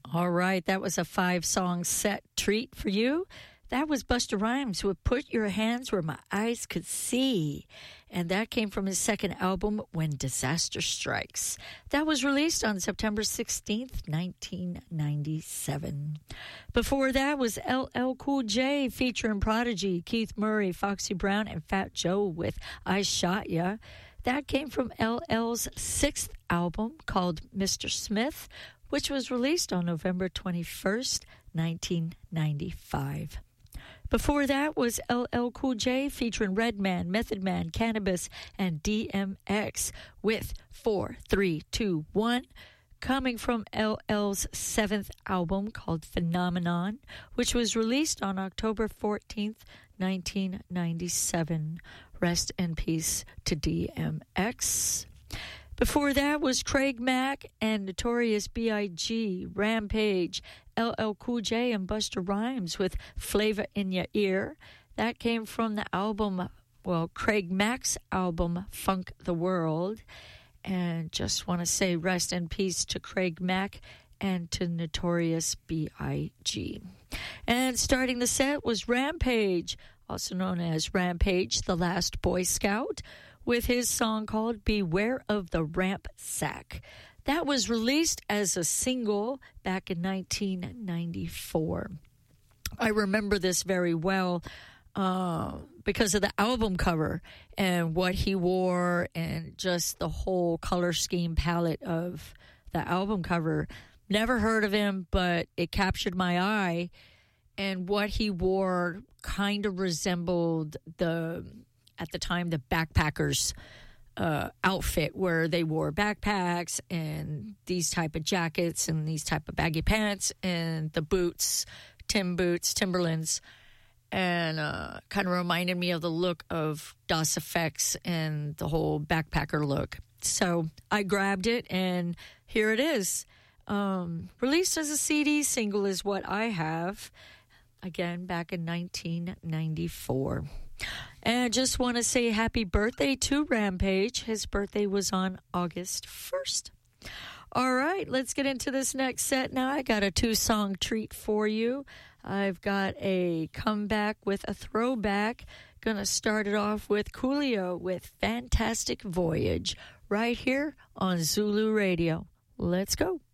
All right, that was a 5-song set treat for you. That was Busta Rhymes with Put Your Hands Where My Eyes Could See. And that came from his second album, When Disaster Strikes. That was released on September 16th, 1997. Before that was LL Cool J featuring Prodigy, Keith Murray, Foxy Brown, and Fat Joe with I Shot Ya. That came from LL's 6th album called Mr. Smith, which was released on November 21st, 1995. Before that was LL Cool J featuring Redman, Method Man, Cannabis, and DMX with 4, 3, 2, 1, coming from LL's 7th album called Phenomenon, which was released on October 14th, 1997. Rest in peace to DMX. Before that was Craig Mack and Notorious B.I.G., Rampage, LL Cool J, and Busta Rhymes with Flavor in Your Ear. That came from the album, Craig Mack's album, Funk the World. And just want to say rest in peace to Craig Mack and to Notorious B.I.G. And starting the set was Rampage, also known as Rampage, the Last Boy Scout, with his song called Beware of the Ramp Sack. That was released as a single back in 1994. I remember this very well because of the album cover and what he wore and just the whole color scheme palette of the album cover. Never heard of him, but it captured my eye, and what he wore kind of resembled at the time, the backpackers outfit, where they wore backpacks and these type of jackets and these type of baggy pants and the boots, Timberlands, and kind of reminded me of the look of Das Effects and the whole backpacker look. So I grabbed it, and here it is. Released as a CD, single is what I have. Again, back in 1994. And I just want to say happy birthday to Rampage. His birthday was on August 1st. All right, let's get into this next set now. I got a 2-song treat for you. I've got a comeback with a throwback. Gonna start it off with Coolio with Fantastic Voyage right here on Zulu Radio. Let's go.